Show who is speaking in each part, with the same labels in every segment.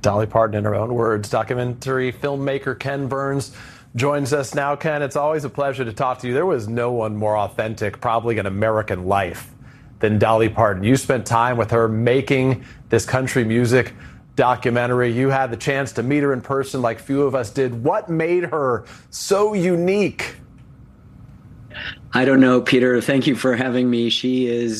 Speaker 1: Dolly Parton, in her own words. Documentary filmmaker Ken Burns joins us now. Ken, it's always a pleasure to talk to you. There was no one more authentic, probably in American life, than Dolly Parton. You spent time with her making this country music documentary. You had the chance to meet her in person like few of us did. What made her so unique?
Speaker 2: I don't know, Peter. Thank you for having me. She is,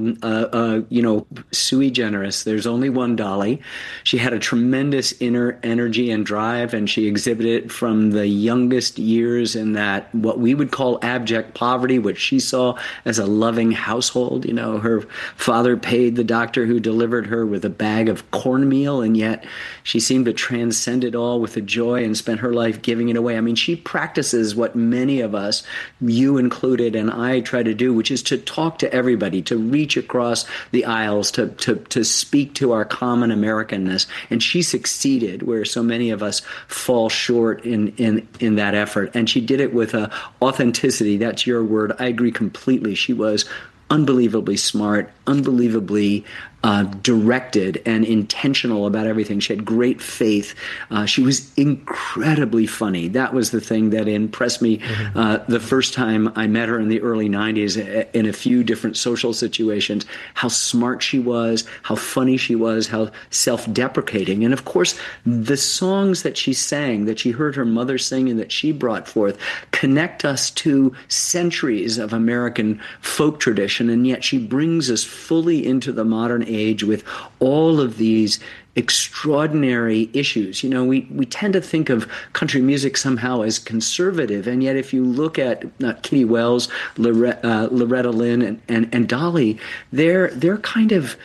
Speaker 2: sui generis. There's only one Dolly. She had a tremendous inner energy and drive, and she exhibited from the youngest years in that what we would call abject poverty, which she saw as a loving household. You know, her father paid the doctor who delivered her with a bag of cornmeal, and yet she seemed to transcend it all with a joy and spent her life giving it away. I mean, she practices what many of us, you included, and I try to do, which is to talk to everybody, to reach across the aisles, to speak to our common Americanness. And she succeeded where so many of us fall short in that effort. And she did it with a authenticity. That's your word. I agree completely. She was unbelievably smart, unbelievably directed and intentional about everything. She had great faith. She was incredibly funny. That was the thing that impressed me the first time I met her in the early 90s in a few different social situations, how smart she was, how funny she was, how self-deprecating. And of course, the songs that she sang, that she heard her mother sing and that she brought forth, connect us to centuries of American folk tradition. And yet she brings us fully into the modern age with all of these extraordinary issues. You know, we tend to think of country music somehow as conservative, and yet if you look at Kitty Wells, Loretta Lynn, and Dolly, they're kind of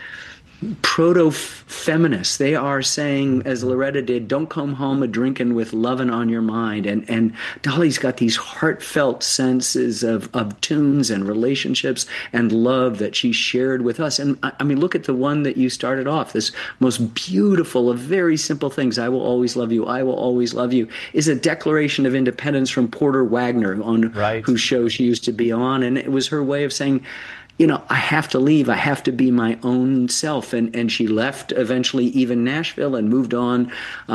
Speaker 2: proto-feminists. They are saying, as Loretta did, don't come home a-drinking with lovin' on your mind. And Dolly's got these heartfelt senses of tunes and relationships and love that she shared with us. And I mean, look at the one that you started off, this most beautiful of very simple things, I will always love you, I will always love you, is a declaration of independence from Porter Wagner, on whose show she used to be on. And it was her way of saying, you know, I have to leave. I have to be my own self. And she left eventually even Nashville and moved on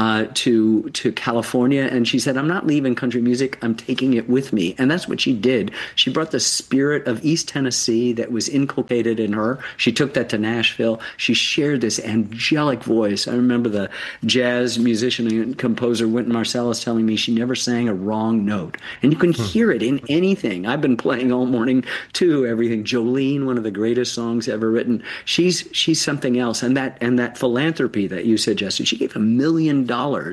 Speaker 2: to California. And she said, I'm not leaving country music. I'm taking it with me. And that's what she did. She brought the spirit of East Tennessee that was inculcated in her. She took that to Nashville. She shared this angelic voice. I remember the jazz musician and composer Wynton Marsalis telling me she never sang a wrong note. And you can hear it in anything. I've been playing all morning too, everything. Jolene, one of the greatest songs ever written. She's something else. And that philanthropy that you suggested, she gave $1 million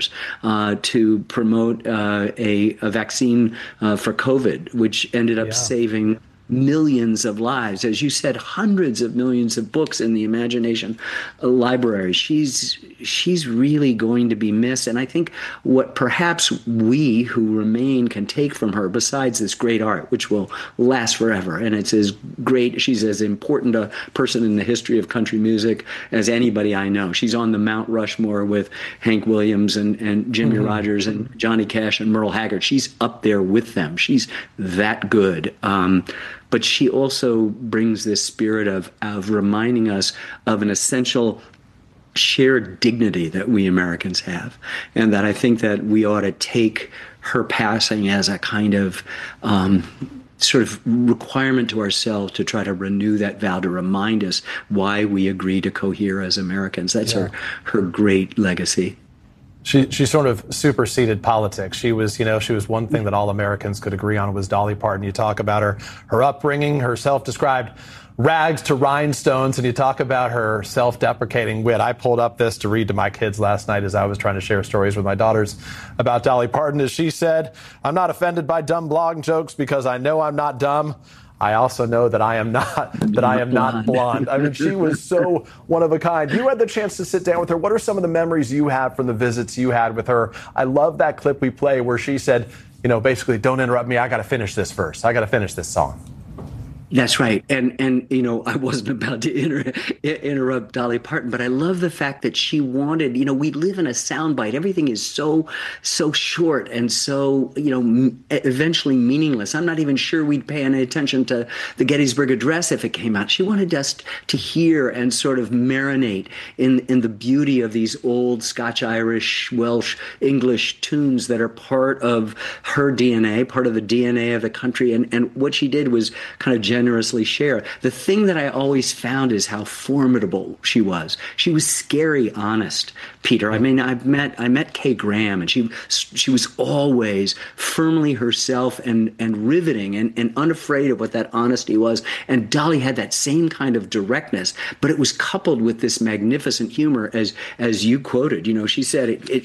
Speaker 2: to promote a vaccine for COVID, which ended up saving millions of lives. As you said, hundreds of millions of books in the Imagination Library. She's really going to be missed. And I think what perhaps we who remain can take from her, besides this great art, which will last forever, and it's as great, she's as important a person in the history of country music as anybody I know. She's on the Mount Rushmore with Hank Williams and Jimmy Rogers and Johnny Cash and Merle Haggard. She's up there with them. She's that good. But she also brings this spirit of reminding us of an essential shared dignity that we Americans have, and that I think that we ought to take her passing as a kind of sort of requirement to ourselves to try to renew that vow, to remind us why we agree to cohere as Americans. That's her great legacy.
Speaker 1: She sort of superseded politics. She was one thing that all Americans could agree on was Dolly Parton. You talk about her upbringing, her self-described rags to rhinestones, and you talk about her self-deprecating wit. I pulled up this to read to my kids last night as I was trying to share stories with my daughters about Dolly Parton. As she said, I'm not offended by dumb blog jokes because I know I'm not dumb. I also know that I am not blonde. I mean, she was so one of a kind. You had the chance to sit down with her. What are some of the memories you have from the visits you had with her? I love that clip we play where she said, basically, don't interrupt me. I got to finish this verse. I got to finish this song.
Speaker 2: That's right. And you know, I wasn't about to interrupt Dolly Parton, but I love the fact that she wanted, you know, we live in a soundbite. Everything is so short and so, you know, eventually meaningless. I'm not even sure we'd pay any attention to the Gettysburg Address if it came out. She wanted us to hear and sort of marinate in the beauty of these old Scotch, Irish, Welsh, English tunes that are part of her DNA, part of the DNA of the country. And what she did was kind of generously share. The thing that I always found is how formidable she was. She was scary honest, Peter. I mean, I met Kay Graham, and she was always firmly herself and riveting and unafraid of what that honesty was. And Dolly had that same kind of directness, but it was coupled with this magnificent humor, as you quoted. You know, she said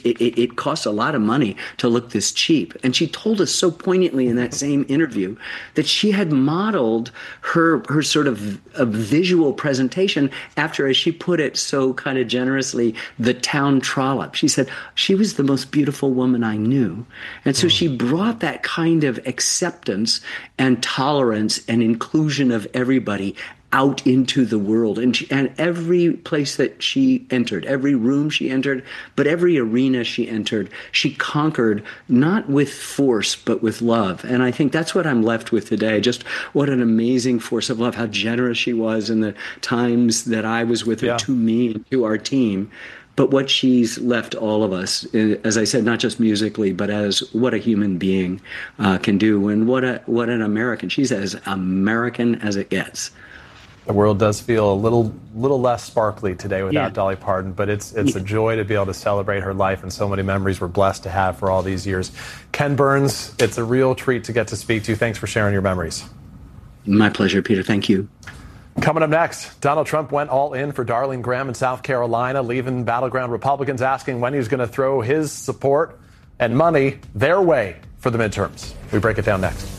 Speaker 2: it costs a lot of money to look this cheap, and she told us so poignantly in that same interview that she had modeled her sort of a visual presentation after, as she put it so kind of generously, the town trollop. She said she was the most beautiful woman I knew. And so she brought that kind of acceptance and tolerance and inclusion of everybody out into the world. And every place that she entered, every room she entered, but every arena she entered, she conquered, not with force, but with love. And I think that's what I'm left with today. Just what an amazing force of love, how generous she was in the times that I was with her, to me and to our team. But what she's left all of us, as I said, not just musically, but as what a human being can do, and what an American. She's as American as it gets.
Speaker 1: The world does feel a little less sparkly today without Dolly Parton, but it's a joy to be able to celebrate her life, and so many memories we're blessed to have for all these years. Ken Burns, it's a real treat to get to speak to you. Thanks for sharing your memories.
Speaker 2: My pleasure, Peter. Thank you.
Speaker 1: Coming up next, Donald Trump went all in for Darlene Graham in South Carolina, leaving battleground Republicans asking when he's going to throw his support and money their way for the midterms. We break it down next.